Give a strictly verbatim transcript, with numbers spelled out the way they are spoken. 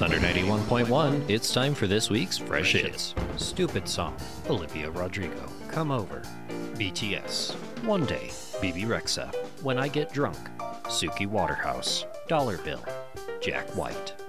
Thunder ninety-one point one, it's time for this week's Fresh Hits. Stupid Song, Olivia Rodrigo, Come Over. B T S, One Day, Bebe Rexha, When I Get Drunk. Suki Waterhouse, Dollar Bill. Jack White,